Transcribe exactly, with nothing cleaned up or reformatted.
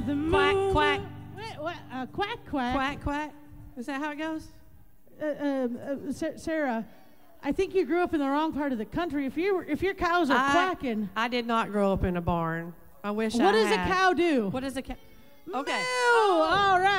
The Quack, moon. quack. What, what, uh, quack, quack. Quack, quack. Is that how it goes? Uh, uh, uh, Sa- Sarah, I think you grew up in the wrong part of the country. If you if your cows are I, quacking, I did not grow up in a barn. I wish I what does had. a cow do? What does a cow? Okay. Moo! All right.